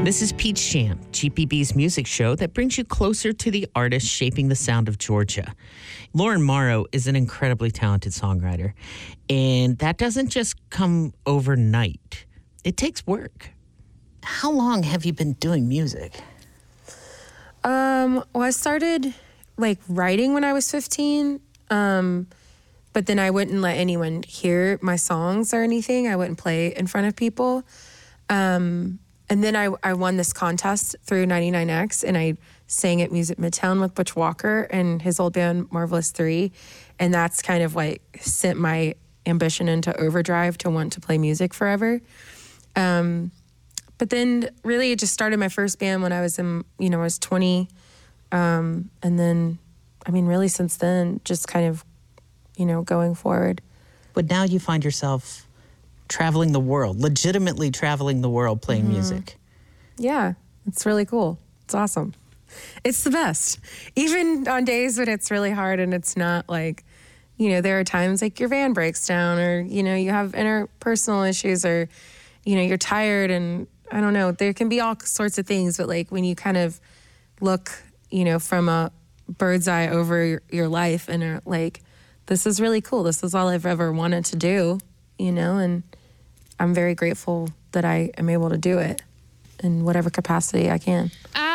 This is Peach Jam, GPB's music show that brings you closer to the artists shaping the sound of Georgia. Lauren Morrow is an incredibly talented songwriter, and that doesn't just come overnight. It takes work. How long have you been doing music? Well, I started writing when I was 15, but then I wouldn't let anyone hear my songs or anything. I wouldn't play in front of people. And then I won this contest through 99X, and I sang at Music Midtown with Butch Walker and his old band Marvelous 3. And that's kind of sent my ambition into overdrive to want to play music forever. But then really it just started my first band when I was I was 20. And then, really since then, just kind of, going forward. But now you find yourself traveling the world, legitimately traveling the world playing music. Yeah, it's really cool. It's awesome. It's the best. Even on days when it's really hard and it's not there are times your van breaks down or, you have interpersonal issues or, you're tired and I don't know, there can be all sorts of things. But when you kind of look, from a bird's eye over your life and are this is really cool. This is all I've ever wanted to do, and I'm very grateful that I am able to do it in whatever capacity I can.